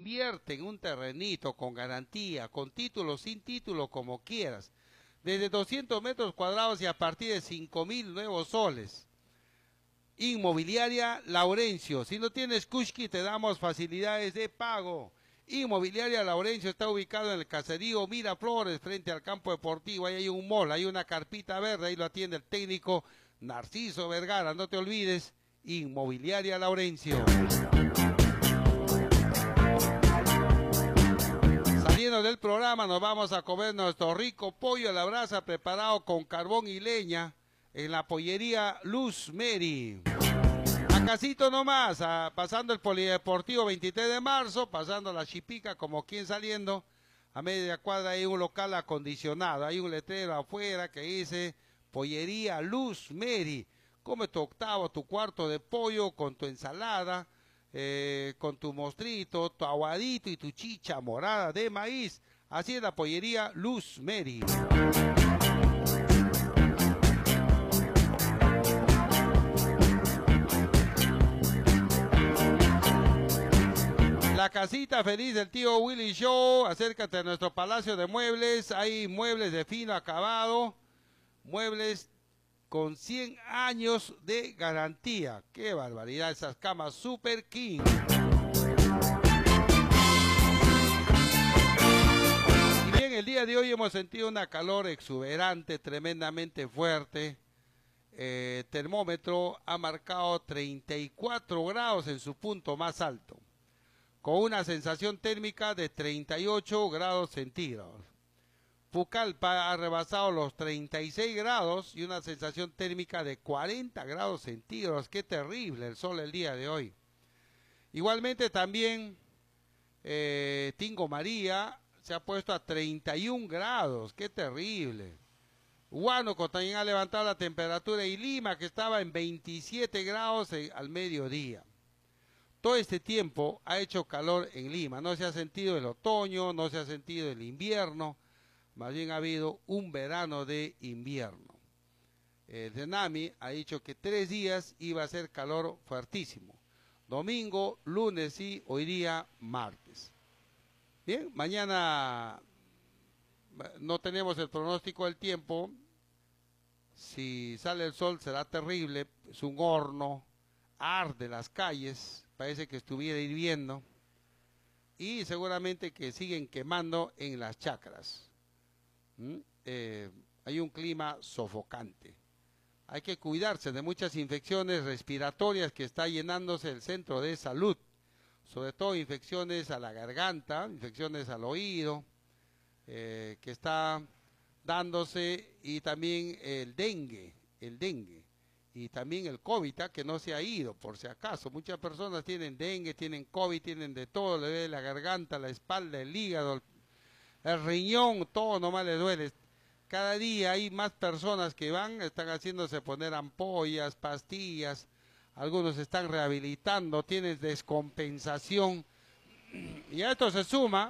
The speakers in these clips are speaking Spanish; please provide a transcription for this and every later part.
invierte en un terrenito con garantía, con título, sin título, como quieras. Desde 200 metros cuadrados y a partir de 5.000 nuevos soles. Inmobiliaria Laurencio. Si no tienes Kushki, te damos facilidades de pago. Inmobiliaria Laurencio está ubicado en el caserío Miraflores, frente al campo deportivo. Ahí hay un mall, hay una carpita verde, ahí lo atiende el técnico Narciso Vergara. No te olvides, Inmobiliaria Laurencio. Saliendo del programa, nos vamos a comer nuestro rico pollo a la brasa preparado con carbón y leña en la pollería Luz Mary. Acasito nomás, pasando el polideportivo 23 de marzo, pasando la Chipica, como quien saliendo, a media cuadra hay un local acondicionado, hay un letrero afuera que dice pollería Luz Mary. Come tu octavo, tu cuarto de pollo con tu ensalada, con tu mostrito, tu aguadito y tu chicha morada de maíz. Así es la pollería Luz Mary. La casita feliz del tío Willy Show. Acércate a nuestro palacio de muebles. Hay muebles de fino acabado, muebles con 100 años de garantía. ¡Qué barbaridad! Esas camas Super King. Y bien, el día de hoy hemos sentido una calor exuberante, tremendamente fuerte. Termómetro ha marcado 34 grados en su punto más alto, con una sensación térmica de 38 grados centígrados. Pucallpa ha rebasado los 36 grados y una sensación térmica de 40 grados centígrados. ¡Qué terrible el sol el día de hoy! Igualmente también Tingo María se ha puesto a 31 grados. ¡Qué terrible! Huánuco también ha levantado la temperatura y Lima, que estaba en 27 grados al mediodía. Todo este tiempo ha hecho calor en Lima. No se ha sentido el otoño, no se ha sentido el invierno. Más bien ha habido un verano de invierno. El Tsunami ha dicho que 3 días iba a ser calor fuertísimo. Domingo, lunes y hoy día martes. Bien, mañana no tenemos el pronóstico del tiempo. Si sale el sol será terrible. Es un horno, arde las calles, parece que estuviera hirviendo. Y seguramente que siguen quemando en las chacras. Hay un clima sofocante. Hay que cuidarse de muchas infecciones respiratorias que está llenándose el centro de salud, sobre todo infecciones a la garganta, infecciones al oído, que está dándose, y también el dengue, y también el COVID, que no se ha ido, por si acaso. Muchas personas tienen dengue, tienen COVID, tienen de todo, le duele la garganta, la espalda, el hígado, el riñón, todo nomás le duele. Cada día hay más personas que están haciéndose poner ampollas, pastillas, algunos están rehabilitando, tienen descompensación. Y a esto se suma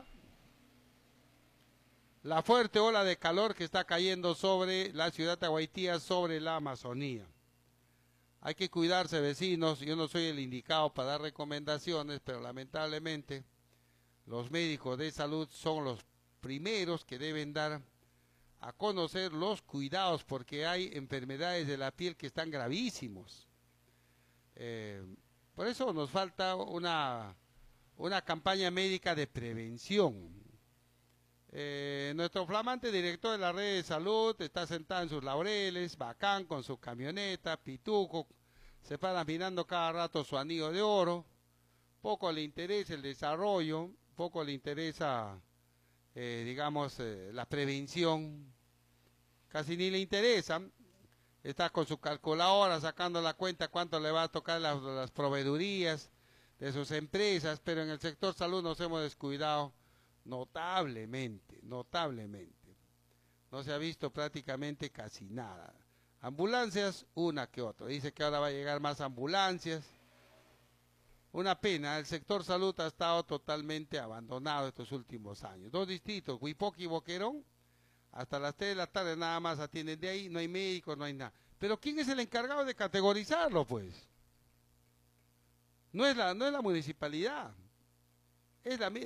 la fuerte ola de calor que está cayendo sobre la ciudad de Aguaitía, sobre la Amazonía. Hay que cuidarse, vecinos. Yo no soy el indicado para dar recomendaciones, pero lamentablemente los médicos de salud son los primeros que deben dar a conocer los cuidados, porque hay enfermedades de la piel que están gravísimos. Por eso nos falta una campaña médica de prevención. Nuestro flamante director de la red de salud está sentado en sus laureles, bacán, con su camioneta, pituco, se para mirando cada rato su anillo de oro. Poco le interesa el desarrollo, poco le interesa la prevención, casi ni le interesa. Está con su calculadora sacando la cuenta cuánto le va a tocar las proveedurías de sus empresas, pero en el sector salud nos hemos descuidado notablemente. No se ha visto prácticamente casi nada. Ambulancias, una que otra. Dice que ahora va a llegar más ambulancias. Una pena, el sector salud ha estado totalmente abandonado estos últimos años. 2 distritos, Huipoc y Boquerón, hasta las 3 de la tarde nada más atienden. De ahí no hay médicos, no hay nada. Pero ¿quién es el encargado de categorizarlo, pues? No es la municipalidad. Es